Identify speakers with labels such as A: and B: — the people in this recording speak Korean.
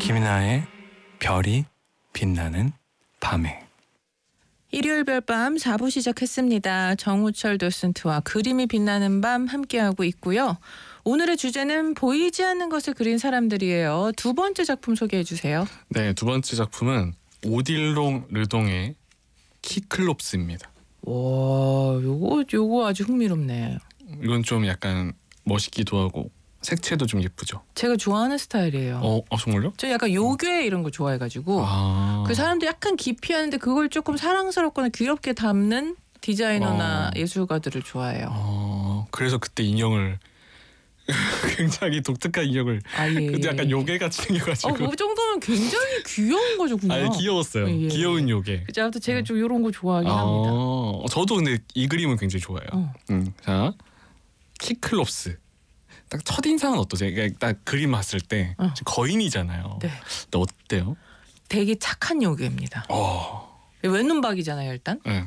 A: 김이나의 별이 빛나는 밤에.
B: 일요일 별밤 4부 시작했습니다. 정우철 도슨트와 그림이 빛나는 밤 함께하고 있고요. 오늘의 주제는 보이지 않는 것을 그린 사람들이에요. 두 번째 작품 소개해 주세요.
C: 네, 두 번째 작품은 오딜롱 르동의 키클롭스입니다.
B: 와, 요거 아주 흥미롭네.
C: 이건 좀 약간 멋있기도 하고 색채도 좀 예쁘죠.
B: 제가 좋아하는 스타일이에요.
C: 정말요?
B: 저 약간 요괴 이런 거 좋아해가지고 그 사람도 약간 기피하는데 그걸 조금 사랑스럽거나 귀엽게 담는 디자이너나 예술가들을 좋아해요.
C: 그래서 그때 인형을 굉장히 독특한 인형을
B: 예.
C: 근데 약간 요괴같이 생겨가지고
B: 그 정도면 굉장히 귀여운 거죠, 그냥.
C: 귀여웠어요.
B: 예.
C: 귀여운 요괴.
B: 그죠? 아무튼 제가 좀 이런 거 좋아하긴 합니다.
C: 저도 근데 이 그림은 굉장히 좋아해요. 자, 키클롭스. 딱 첫인상은 어떠세요? 그러니까 딱 그림 봤을 때 거인이잖아요.
B: 네.
C: 근데 어때요?
B: 되게 착한 요괴입니다. 왼눈박이잖아요, 일단.
C: 네.